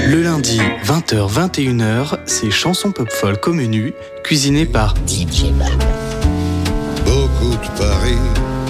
Le lundi, 20h-21h, c'est chansons pop folk au menu, cuisinées par DJ Bab. Beaucoup de paris